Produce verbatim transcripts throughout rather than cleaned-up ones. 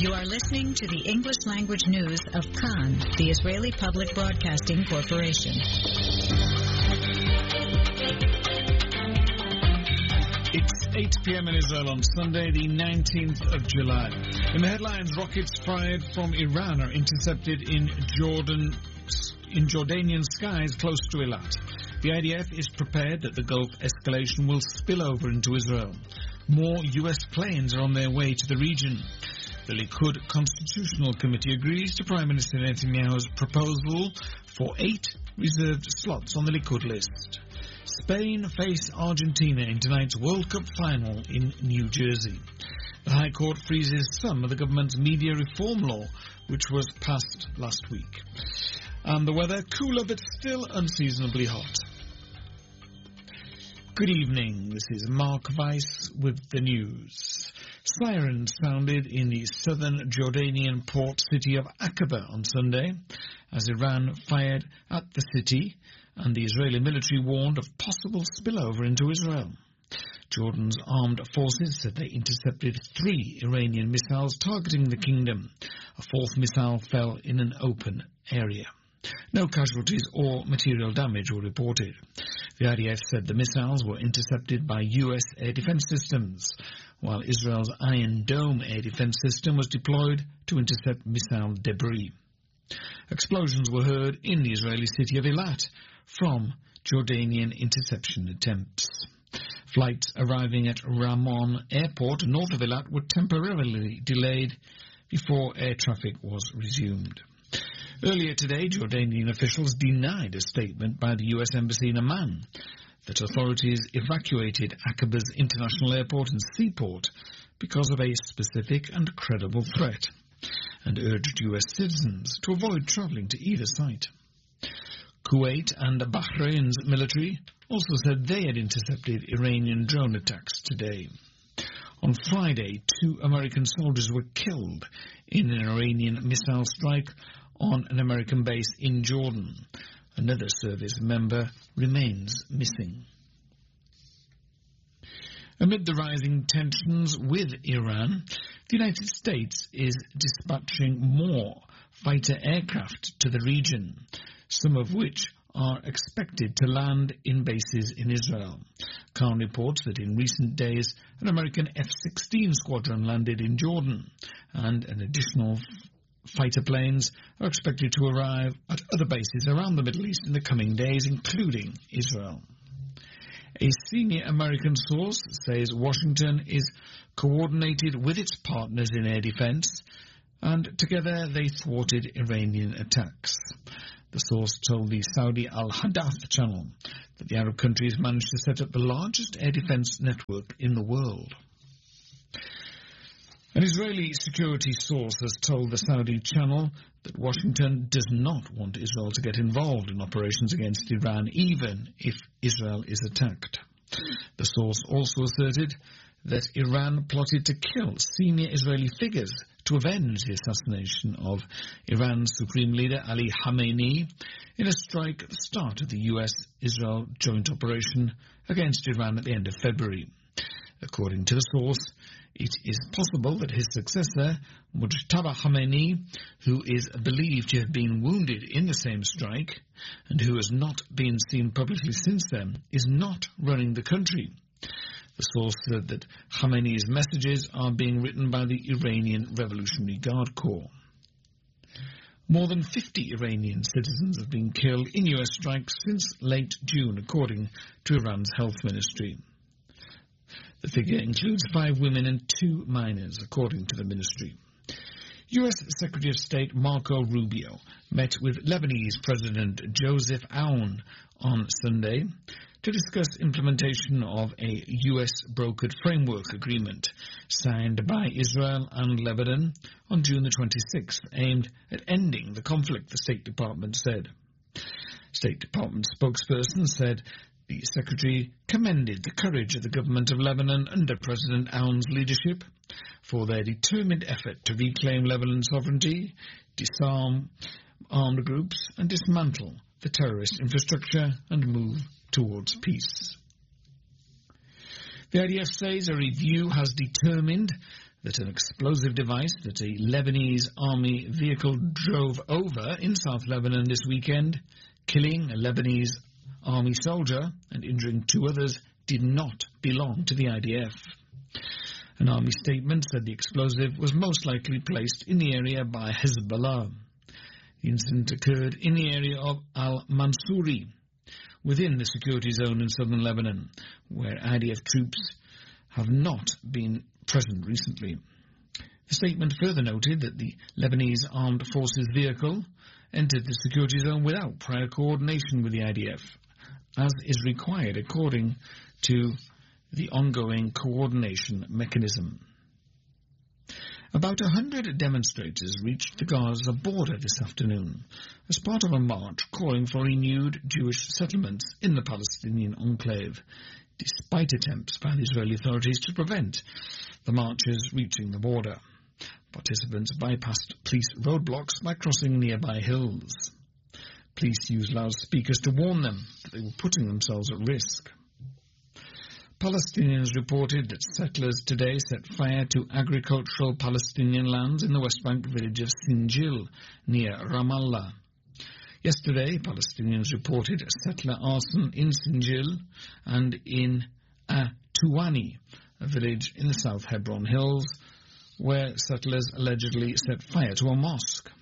You are listening to the English language news of Kan, the Israeli Public Broadcasting Corporation. It's eight p.m. in Israel on Sunday, the nineteenth of July. In the headlines, rockets fired from Iran are intercepted in Jordan, in Jordanian skies close to Eilat. The I D F is prepared that the Gulf escalation will spill over into Israel. More U S planes are on their way to the region. The Likud Constitutional Committee agrees to Prime Minister Netanyahu's proposal for eight reserved slots on the Likud list. Spain face Argentina in tonight's World Cup final in New Jersey. The High Court freezes some of the government's media reform law, which was passed last week. And the weather, cooler but still unseasonably hot. Good evening, this is Mark Weiss with the news. Sirens sounded in the southern Jordanian port city of Aqaba on Sunday as Iran fired at the city and the Israeli military warned of possible spillover into Israel. Jordan's armed forces said they intercepted three Iranian missiles targeting the kingdom. A fourth missile fell in an open area. No casualties or material damage were reported. The I D F said the missiles were intercepted by U S air defense systems, while Israel's Iron Dome air defense system was deployed to intercept missile debris. Explosions were heard in the Israeli city of Eilat from Jordanian interception attempts. Flights arriving at Ramon Airport north of Eilat were temporarily delayed before air traffic was resumed. Earlier today, Jordanian officials denied a statement by the U S Embassy in Amman that authorities evacuated Aqaba's international airport and seaport because of a specific and credible threat, and urged U S citizens to avoid travelling to either site. Kuwait and Bahrain's military also said they had intercepted Iranian drone attacks today. On Friday, two American soldiers were killed in an Iranian missile strike on an American base in Jordan. Another service member remains missing. Amid the rising tensions with Iran, the United States is dispatching more fighter aircraft to the region, some of which are expected to land in bases in Israel. Khan reports that in recent days, an American F sixteen squadron landed in Jordan, and an additional fighter planes are expected to arrive at other bases around the Middle East in the coming days, including Israel. A senior American source says Washington is coordinated with its partners in air defense, and together they thwarted Iranian attacks. The source told the Saudi Al-Hadath channel that the Arab countries managed to set up the largest air defense network in the world. An Israeli security source has told the Saudi channel that Washington does not want Israel to get involved in operations against Iran, even if Israel is attacked. The source also asserted that Iran plotted to kill senior Israeli figures to avenge the assassination of Iran's Supreme Leader Ali Khamenei in a strike at the start of the U S Israel joint operation against Iran at the end of February. According to the source, it is possible that his successor, Mujtaba Khamenei, who is believed to have been wounded in the same strike and who has not been seen publicly since then, is not running the country. The source said that Khamenei's messages are being written by the Iranian Revolutionary Guard Corps. More than fifty Iranian citizens have been killed in U S strikes since late June, according to Iran's health ministry. The figure includes five women and two minors, according to the ministry. U S Secretary of State Marco Rubio met with Lebanese President Joseph Aoun on Sunday to discuss implementation of a U S-brokered framework agreement signed by Israel and Lebanon on June the twenty-sixth, aimed at ending the conflict, the State Department said. State Department spokesperson said the Secretary commended the courage of the government of Lebanon under President Aoun's leadership for their determined effort to reclaim Lebanon's sovereignty, disarm armed groups, and dismantle the terrorist infrastructure and move towards peace. The I D F says a review has determined that an explosive device that a Lebanese army vehicle drove over in South Lebanon this weekend, killing a Lebanese army soldier and injuring two others, did not belong to the I D F. An army statement said the explosive was most likely placed in the area by Hezbollah. The incident occurred in the area of Al-Mansouri, within the security zone in southern Lebanon, where I D F troops have not been present recently. The statement further noted that the Lebanese Armed Forces vehicle entered the security zone without prior coordination with the I D F, as is required according to the ongoing coordination mechanism. About a hundred demonstrators reached the Gaza border this afternoon as part of a march calling for renewed Jewish settlements in the Palestinian enclave, despite attempts by the Israeli authorities to prevent the marchers reaching the border. Participants bypassed police roadblocks by crossing nearby hills. Police used loudspeakers to warn them that they were putting themselves at risk. Palestinians reported that settlers today set fire to agricultural Palestinian lands in the West Bank village of Sinjil, near Ramallah. Yesterday, Palestinians reported settler arson in Sinjil and in Atuani, a village in the South Hebron Hills, where settlers allegedly set fire to a mosque.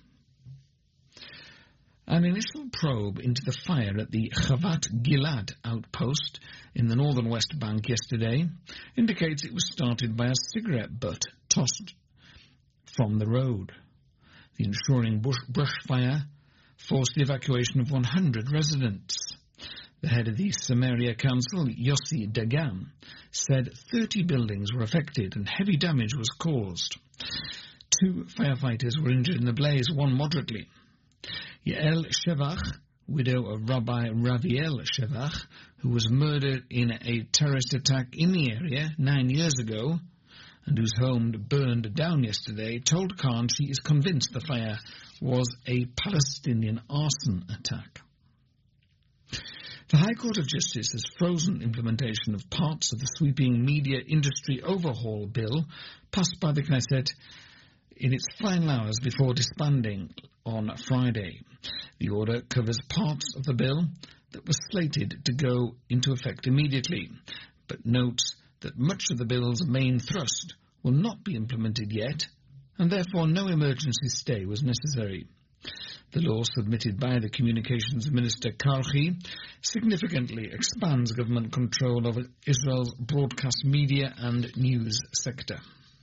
An initial probe into the fire at the Chavat Gilad outpost in the northern West Bank yesterday indicates it was started by a cigarette butt tossed from the road. The ensuing bush, brush fire forced the evacuation of one hundred residents. The head of the Samaria Council, Yossi Dagan, said thirty buildings were affected and heavy damage was caused. Two firefighters were injured in the blaze, one moderately. Yael Shevach, widow of Rabbi Raviel Shevach, who was murdered in a terrorist attack in the area nine years ago and whose home burned down yesterday, told Khan she is convinced the fire was a Palestinian arson attack. The High Court of Justice has frozen implementation of parts of the sweeping media industry overhaul bill passed by the Knesset in its final hours before disbanding on Friday. The order covers parts of the bill that was slated to go into effect immediately, but notes that much of the bill's main thrust will not be implemented yet, and therefore no emergency stay was necessary. The law submitted by the Communications Minister Karchi significantly expands government control over Israel's broadcast media and news sector.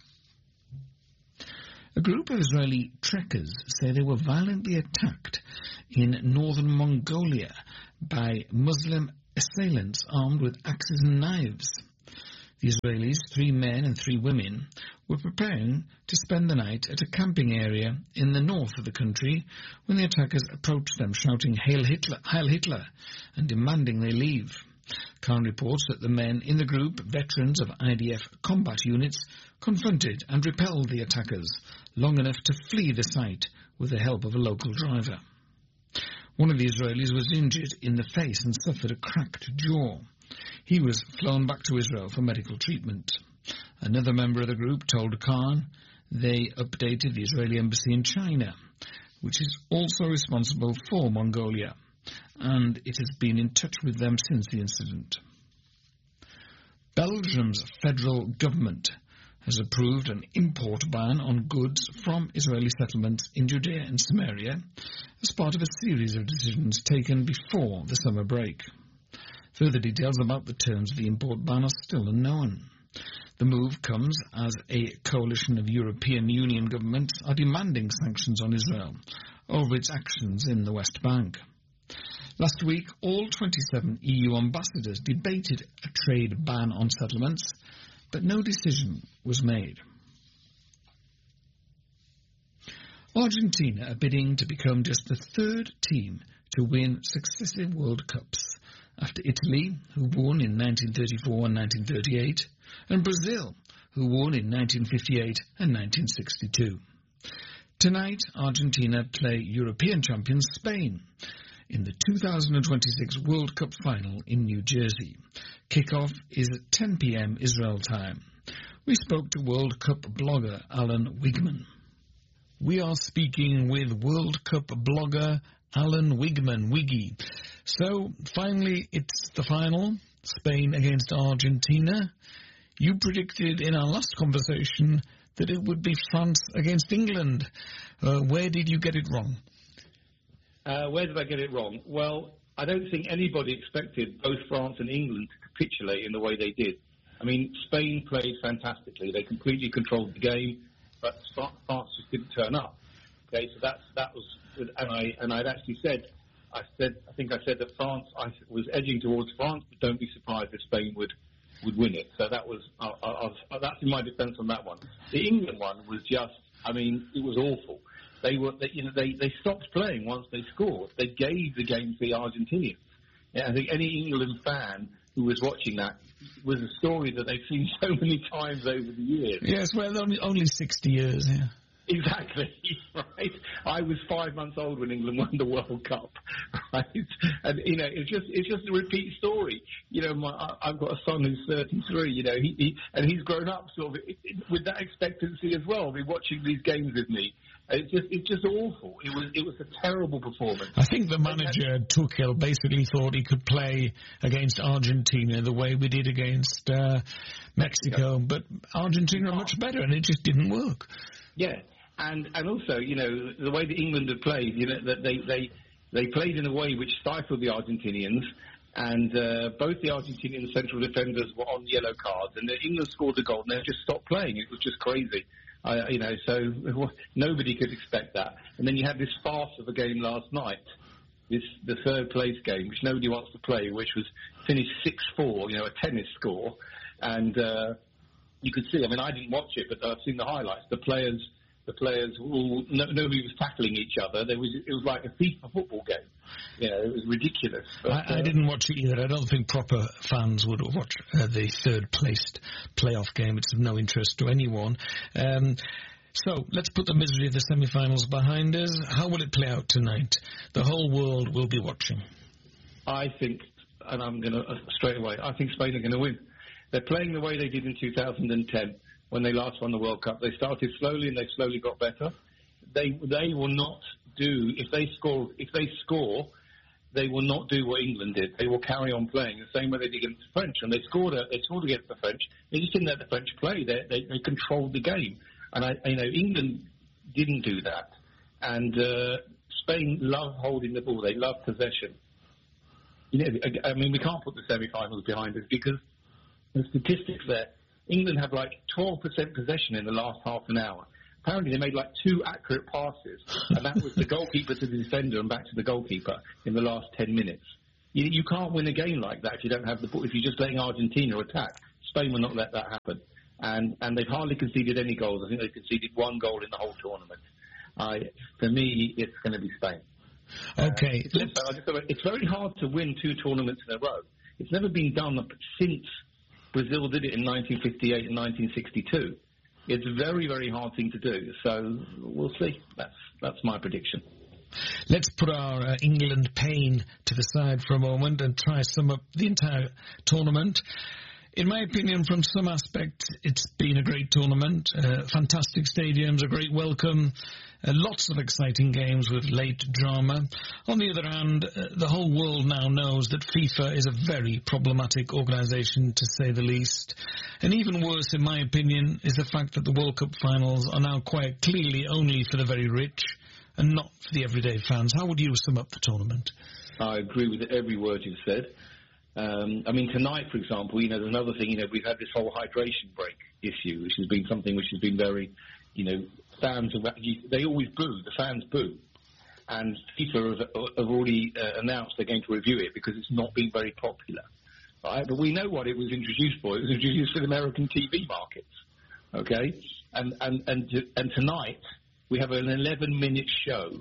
A group of Israeli trekkers say they were violently attacked in northern Mongolia by Muslim assailants armed with axes and knives. The Israelis, three men and three women, were preparing to spend the night at a camping area in the north of the country when the attackers approached them shouting Hail Hitler, Hail Hitler, and demanding they leave. Khan reports that the men in the group, veterans of I D F combat units, confronted and repelled the attackers long enough to flee the site with the help of a local driver. One of the Israelis was injured in the face and suffered a cracked jaw. He was flown back to Israel for medical treatment. Another member of the group told Khan they updated the Israeli embassy in China, which is also responsible for Mongolia, and it has been in touch with them since the incident. Belgium's federal government has approved an import ban on goods from Israeli settlements in Judea and Samaria as part of a series of decisions taken before the summer break. Further details about the terms of the import ban are still unknown. The move comes as a coalition of European Union governments are demanding sanctions on Israel over its actions in the West Bank. Last week, all twenty-seven E U ambassadors debated a trade ban on settlements, but no decision was made. Argentina are bidding to become just the third team to win successive World Cups, after Italy, who won in nineteen thirty-four and nineteen thirty-eight, and Brazil, who won in nineteen fifty-eight and nineteen sixty-two. Tonight, Argentina play European champions Spain in the two thousand twenty-six World Cup final in New Jersey. Kickoff is at ten p.m. Israel time, We spoke to World Cup blogger Alan Wigman. We are speaking with World Cup blogger Alan Wigman, Wiggy. So, finally, it's the final, Spain against Argentina. You predicted in our last conversation that it would be France against England. Uh, where did you get it wrong? Uh, where did I get it wrong? Well, I don't think anybody expected both France and England to capitulate in the way they did. I mean, Spain played fantastically. They completely controlled the game, but France just didn't turn up. Okay, so that's that was, and I and I'd actually said, I said, I think I said that France, I was edging towards France, but don't be surprised if Spain would would win it. So that was, I, I, I, that's in my defence on that one. The England one was just, I mean, it was awful. They were, they, you know, they they stopped playing once they scored. They gave the game to the Argentinians. Yeah, I think any England fan who was watching that was a story that they've seen so many times over the years. Yes, well, only, only sixty years, yeah. Exactly, right. I was five months old when England won the World Cup, right? And, you know, it's just it's just a repeat story. You know, my, I've got a son who's thirty-three, you know, he, he and he's grown up sort of with that expectancy as well. He's watching these games with me. It's just it's just awful. It was it was a terrible performance. I think the manager, Tuchel, basically thought he could play against Argentina the way we did against uh, Mexico, but Argentina are much better, and it just didn't work. Yeah. And and also, you know, the way that England had played, you know, that they, they, they played in a way which stifled the Argentinians, and uh, both the Argentinian central defenders were on yellow cards, and England scored a goal, and they just stopped playing. It was just crazy. Uh, you know, so nobody could expect that. And then you had this farce of a game last night, this the third place game, which nobody wants to play, which was finished six four, you know, a tennis score. And uh, you could see, I mean, I didn't watch it, but I've seen the highlights. The players... The players, all, no, nobody was tackling each other. There was, it was like a FIFA football game. You know, it was ridiculous. But, I, I uh, didn't watch it either. I don't think proper fans would watch uh, the third-placed playoff game. It's of no interest to anyone. Um, so, let's put the misery of the semi-finals behind us. How will it play out tonight? The whole world will be watching. I think, and I'm going to, uh, straight away, I think Spain are going to win. They're playing the way they did in two thousand ten. When they last won the World Cup. They started slowly and they slowly got better. They they will not do, if they score, if they score, they will not do what England did. They will carry on playing the same way they did against the French. And they scored a, they scored against the French. They just didn't let the French play. They, they, they controlled the game. And, I, you know, England didn't do that. And uh, Spain love holding the ball. They love possession. You know, I, I mean, we can't put the semi-finals behind us because the statistics there, England had like twelve percent possession in the last half an hour. Apparently they made like two accurate passes, and that was the goalkeeper to the defender and back to the goalkeeper in the last ten minutes. You, you can't win a game like that if you don't have the ball. If you're just letting Argentina attack, Spain will not let that happen. And and they've hardly conceded any goals. I think they've conceded one goal in the whole tournament. I, for me, it's going to be Spain. Okay. Uh, it's, also, it's very hard to win two tournaments in a row. It's never been done since Brazil did it in nineteen fifty-eight and nineteen sixty-two. It's a very, very hard thing to do. So we'll see. That's that's my prediction. Let's put our uh, England pain to the side for a moment and try sum up the entire tournament. In my opinion, from some aspects, it's been a great tournament. Uh, fantastic stadiums, a great welcome, uh, lots of exciting games with late drama. On the other hand, uh, the whole world now knows that FIFA is a very problematic organisation, to say the least. And even worse, in my opinion, is the fact that the World Cup finals are now quite clearly only for the very rich and not for the everyday fans. How would you sum up the tournament? I agree with every word you've said. Um, I mean, tonight, for example, you know, there's another thing, you know, we've had this whole hydration break issue, which has been something which has been very, you know, fans, have, they always boo, the fans boo. And FIFA have, have already uh, announced they're going to review it because it's not been very popular. Right? But we know what it was introduced for. It was introduced for the American T V markets, okay? And, and, and, and tonight, we have an eleven-minute show,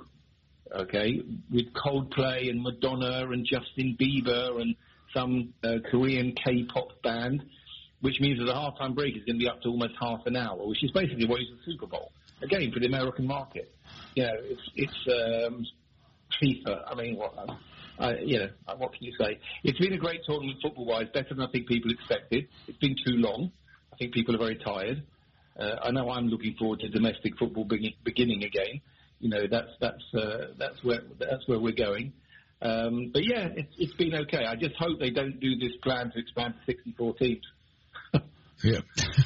okay, with Coldplay and Madonna and Justin Bieber and some uh, Korean K-pop band, which means that the halftime break is going to be up to almost half an hour, which is basically what is the Super Bowl. Again, for the American market. You know, it's, it's um, FIFA. I mean, what, uh, you know, what can you say? It's been a great tournament football-wise, better than I think people expected. It's been too long. I think people are very tired. Uh, I know I'm looking forward to domestic football be- beginning again. You know, that's that's uh, that's where that's where we're going. Um, but yeah, it's, it's been okay. I just hope they don't do this plan to expand to sixty-four teams. Yeah.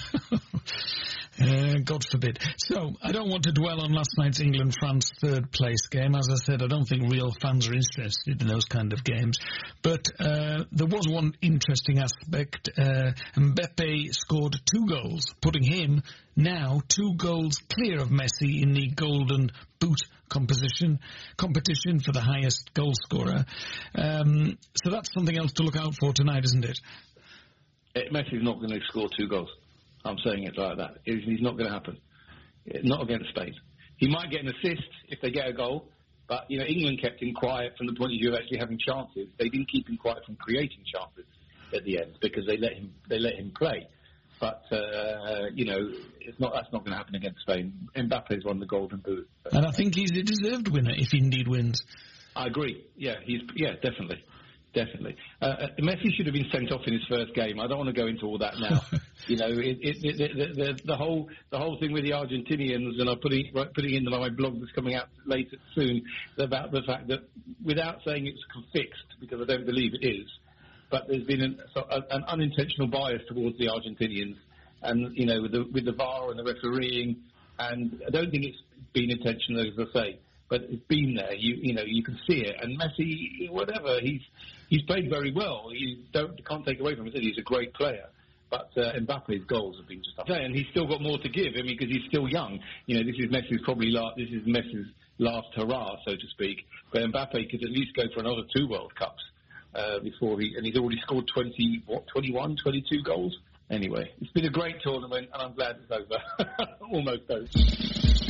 Uh, God forbid. So, I don't want to dwell on last night's England-France third-place game. As I said, I don't think real fans are interested in those kind of games. But uh, there was one interesting aspect. Uh, Mbappe scored two goals, putting him now two goals clear of Messi in the Golden Boot composition, competition for the highest goal scorer. Um, so that's something else to look out for tonight, isn't it? Messi's not going to score two goals. I'm saying it like that. It's not going to happen. Not against Spain. He might get an assist if they get a goal, but you know England kept him quiet from the point of view of actually having chances. They didn't keep him quiet from creating chances at the end because they let him they let him play. But uh, you know it's not that's not going to happen against Spain. Mbappe's won the Golden Boot, and I think he's a deserved winner if he indeed wins. I agree. Yeah, he's yeah definitely. Definitely. Uh, Messi should have been sent off in his first game. I don't want to go into all that now. you know, it, it, it, the, the, the whole the whole thing with the Argentinians, and I'm putting putting in my blog that's coming out later soon about the fact that, without saying it's fixed, because I don't believe it is, but there's been an, an unintentional bias towards the Argentinians, and you know, with the with the V A R and the refereeing, and I don't think it's been intentional, as I say. But it's been there. You you know you can see it. And Messi, whatever, he's he's played very well. You don't can't take away from him. He's a great player. But uh, Mbappe's goals have been just up there, and he's still got more to give. I mean, because he's still young. You know, this is Messi's probably last. This is Messi's last hurrah, so to speak. But Mbappe could at least go for another two World Cups uh, before he. And he's already scored twenty, what, twenty-one, twenty-two goals. Anyway, it's been a great tournament, and I'm glad it's over. Almost over.